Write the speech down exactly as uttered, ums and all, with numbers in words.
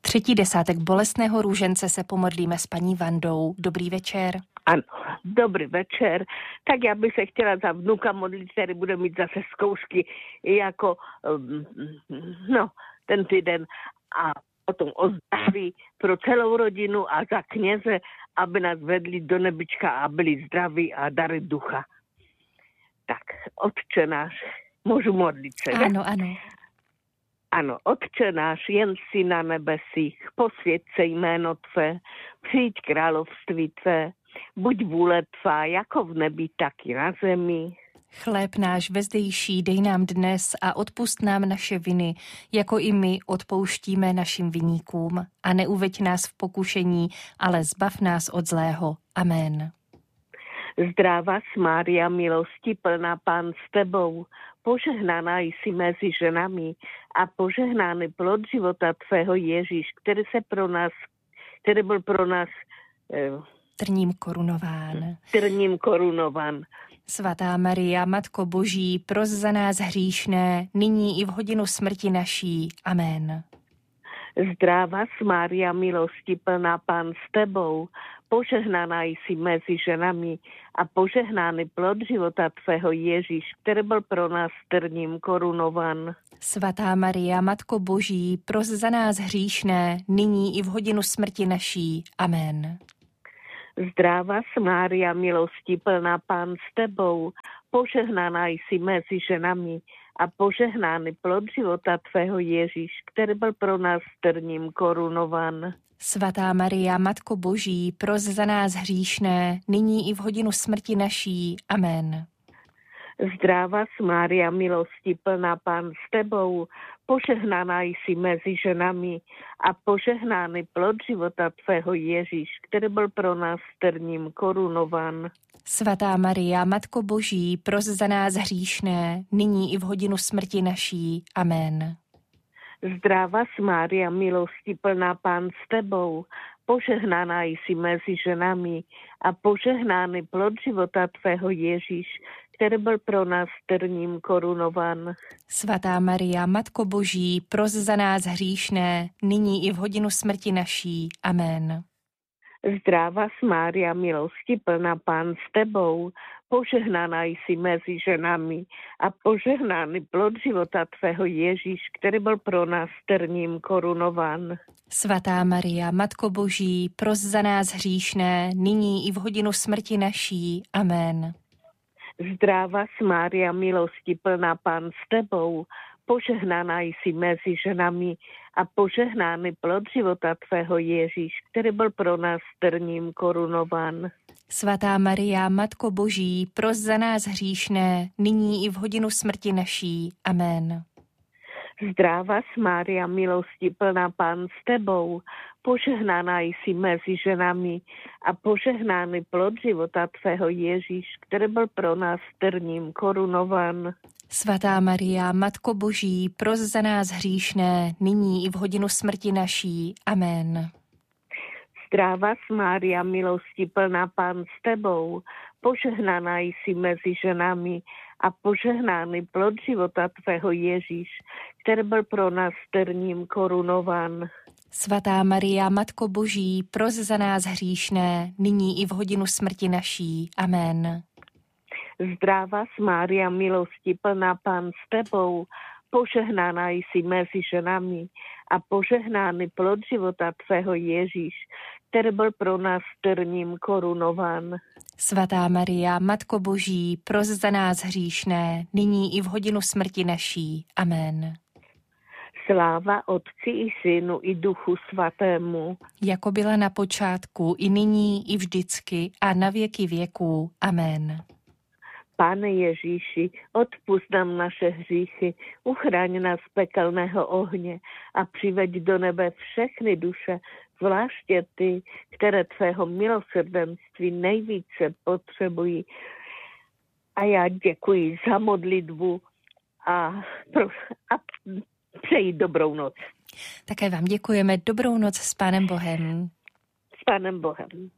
Třetí desátek bolestného růžence se pomodlíme s paní Vandou. Dobrý večer. Ano, dobrý večer. Tak já bych se chtěla za vnuka modlit, který bude mít zase zkoušky jako no, ten týden a potom o zdraví pro celou rodinu a za kněze, aby nás vedli do nebička a byli zdraví a dary ducha. Tak, Otče náš, můžu modlit se, ne? Ano, ano. Ano, Otče náš, jen si na nebesích, posvěť se jméno Tvé, přijď království Tvé, buď vůle Tvá, jako v nebi, tak i na zemi. Chléb náš vezdejší dej nám dnes a odpusť nám naše viny, jako i my odpouštíme našim viníkům. A neuveď nás v pokušení, ale zbav nás od zlého. Amen. Zdráva Mária, milosti plná, Pán s Tebou, požehnaná jsi mezi ženami a požehnaný plod života Tvého Ježíš, který se pro nás, který byl pro nás eh, trním korunován. Trním korunován. Svatá Maria, Matko Boží, pros za nás hříšné, nyní i v hodinu smrti naší. Amen. Zdráva Mária, milosti plná, Pán s Tebou, požehnaná jsi mezi ženami a požehnaný plod života Tvého Ježíš, který byl pro nás trním korunovan. Svatá Maria, Matko Boží, pros za nás hříšné, nyní i v hodinu smrti naší. Amen. Zdráva Mária, milosti plná, Pán s Tebou, požehnaná jsi mezi ženami a požehnaný plod života Tvého Ježíš, který byl pro nás trním korunovan. Svatá Maria, Matko Boží, pros za nás hříšné, nyní i v hodinu smrti naší. Amen. Zdráva Mária, milosti plná, Pán s Tebou, požehnaná jsi mezi ženami a požehnaný plod života Tvého Ježíš, který byl pro nás trním korunovan. Svatá Maria, Matko Boží, pros za nás hříšné, nyní i v hodinu smrti naší. Amen. Zdráva Mária, milosti plná, Pán s Tebou, požehnaná jsi mezi ženami a požehnaný plod života Tvého Ježíš, který byl pro nás trním korunovan. Svatá Maria, Matko Boží, pros za nás hříšné, nyní i v hodinu smrti naší. Amen. Zdráva Mária, milosti plná, Pán s Tebou, požehnaná jsi mezi ženami a požehnaný plod života Tvého Ježíš, který byl pro nás trním korunovan. Svatá Maria, Matko Boží, pros za nás hříšné, nyní i v hodinu smrti naší. Amen. Zdráva Mária, milosti plná, Pán s Tebou, požehnaná jsi mezi ženami a požehnaný plod života Tvého Ježíš, který byl pro nás trním korunovan. Svatá Maria, Matko Boží, pros za nás hříšné, nyní i v hodinu smrti naší. Amen. Zdráva Mária, milosti plná, Pán s Tebou, požehnaná jsi mezi ženami a požehnaný plod života Tvého Ježíš, který byl pro nás trním korunovan. Svatá Maria, Matko Boží, pros za nás hříšné, nyní i v hodinu smrti naší. Amen. Zdráva Mária, milosti plná, Pán s Tebou, požehnaná jsi mezi ženami a požehnaný plod života Tvého Ježíš, který byl pro nás trním korunovan. Svatá Maria, Matko Boží, pros za nás hříšné, nyní i v hodinu smrti naší. Amen. Zdráva Mária, milosti plná, Pán s Tebou, požehnaná jsi mezi ženami a požehnaný plod života Tvého Ježíš, který byl pro nás trním korunovan. Svatá Maria, Matko Boží, pros za nás hříšné, nyní i v hodinu smrti naší. Amen. Sláva Otci i Synu i Duchu Svatému, jako byla na počátku, i nyní, i vždycky, a na věky věků. Amen. Pane Ježíši, odpusť nám naše hříchy, uchraň nás z pekelného ohně a přiveď do nebe všechny duše, zvláště ty, které Tvého milosrdenství nejvíce potřebují. A já děkuji za modlitbu a, a přeji dobrou noc. Také vám děkujeme. Dobrou noc s Pánem Bohem. S Pánem Bohem.